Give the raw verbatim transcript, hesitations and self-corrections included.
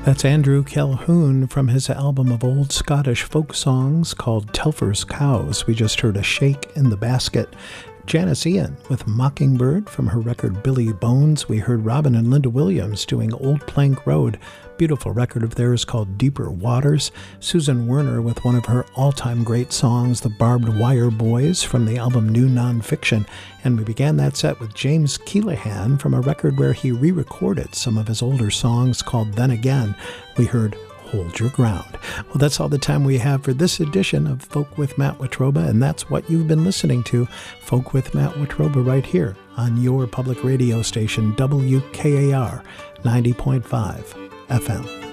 That's Andrew Calhoun from his album of old Scottish folk songs called Telfer's Cows. We just heard A Shake in the Basket. Janice Ian with Mockingbird from her record Billy Bones. We heard Robin and Linda Williams doing Old Plank Road, beautiful record of theirs called Deeper Waters. Susan Werner with one of her all-time great songs, The Barbed Wire Boys, from the album New Nonfiction. And we began that set with James Keelaghan from a record where he re-recorded some of his older songs called Then Again. We heard Hold Your Ground. Well, that's all the time we have for this edition of Folk with Matt Wetruba, and that's what you've been listening to, Folk with Matt Wetruba, right here on your public radio station, W K A R ninety point five F M.